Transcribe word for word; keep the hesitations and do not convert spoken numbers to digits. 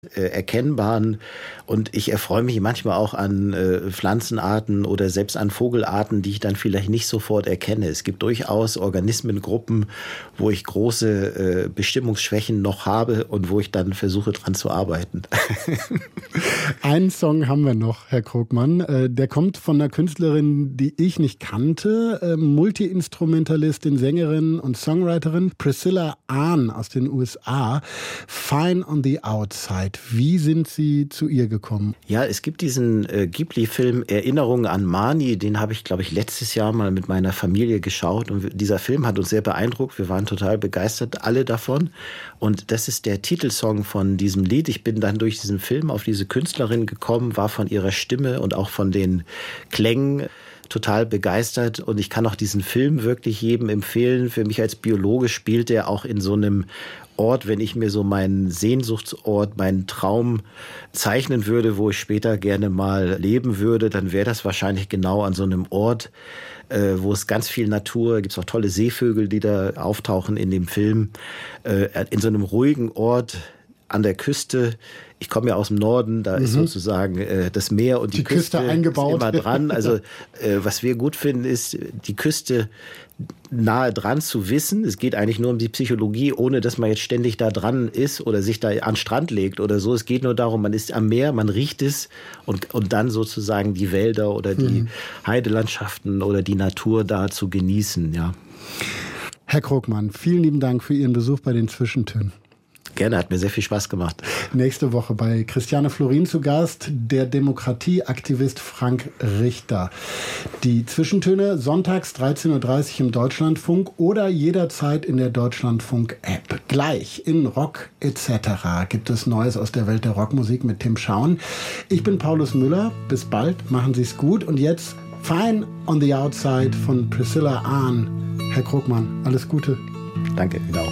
äh, erkennbaren. Und ich erfreue mich manchmal auch an äh, Pflanzenarten oder selbst an Vogelarten, die ich dann vielleicht nicht sofort erkenne. Es gibt durchaus Organismengruppen, wo ich große äh, Bestimmungsschwächen noch habe und wo ich dann versuche, dran zu arbeiten. Einen Song haben wir noch, Herr Krogmann. Äh, der kommt von einer Künstlerin, die ich nicht kannte. Äh, Multi-Instrumentalistin, Sängerin und Songwriterin Priscilla Ahn aus den U S A. Fine on the Outside. Wie sind Sie zu ihr gekommen? Ja, es gibt diesen äh, Ghibli-Film Erinnerungen an Mani. Den habe ich, glaube ich, letztes Jahr mal mit meiner Familie geschaut. Und dieser Film hat uns sehr beeindruckt. Wir waren total begeistert, alle davon. Und das ist der Titelsong von diesem Lied. Ich bin dann durch diesen Film auf diese Künstlerin gekommen, war von ihrer Stimme und auch von den Klängen total begeistert. Und ich kann auch diesen Film wirklich jedem empfehlen. Für mich als Biologe spielt er auch in so einem Ort, wenn ich mir so meinen Sehnsuchtsort, meinen Traum zeichnen würde, wo ich später gerne mal leben würde, dann wäre das wahrscheinlich genau an so einem Ort, äh, wo es ganz viel Natur, gibt es auch tolle Seevögel, die da auftauchen in dem Film, äh, in so einem ruhigen Ort an der Küste. Ich komme ja aus dem Norden, da mhm. ist sozusagen äh, das Meer und die, die Küste, Küste eingebaut. Ist immer dran. Also äh, was wir gut finden, ist die Küste nahe dran zu wissen. Es geht eigentlich nur um die Psychologie, ohne dass man jetzt ständig da dran ist oder sich da an den Strand legt oder so. Es geht nur darum, man ist am Meer, man riecht es und, und dann sozusagen die Wälder oder die mhm. Heidelandschaften oder die Natur da zu genießen. Ja. Herr Krogmann, vielen lieben Dank für Ihren Besuch bei den Zwischentönen. Gerne, hat mir sehr viel Spaß gemacht. Nächste Woche bei Christiane Florin zu Gast, der Demokratieaktivist Frank Richter. Die Zwischentöne sonntags dreizehn Uhr dreißig im Deutschlandfunk oder jederzeit in der Deutschlandfunk-App. Gleich in Rock et cetera gibt es Neues aus der Welt der Rockmusik mit Tim Schauen. Ich bin Paulus Müller. Bis bald, machen Sie es gut. Und jetzt Fine on the Outside von Priscilla Ahn. Herr Krogmann, alles Gute. Danke, genau.